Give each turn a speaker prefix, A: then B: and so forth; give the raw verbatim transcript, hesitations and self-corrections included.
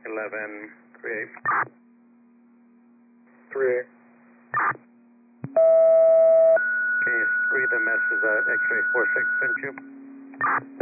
A: eleven, three eight.
B: three eight.
A: Can you read the message that X-ray four six sent you?